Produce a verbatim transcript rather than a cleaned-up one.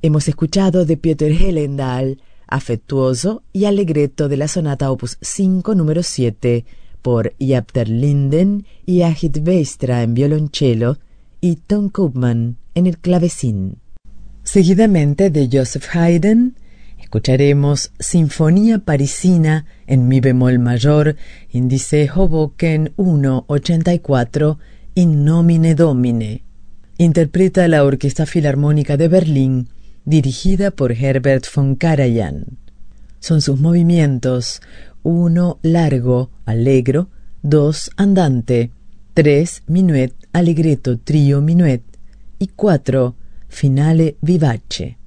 Hemos escuchado de Peter Hellendahl, Afectuoso y Allegretto de la sonata opus cinco número siete por Jaap ter Linden y Agit Weistra en violonchelo y Tom Koopman en el clavecín. Seguidamente de Joseph Haydn escucharemos Sinfonía Parisina en mi bemol mayor, índice Hoboken ciento ochenta y cuatro, In nomine Domine. Interpreta la Orquesta Filarmónica de Berlín, dirigida por Herbert von Karajan. Son sus movimientos: uno largo, allegro; dos andante; tres minuet, allegretto, trio, minuet; y cuatro finale vivace.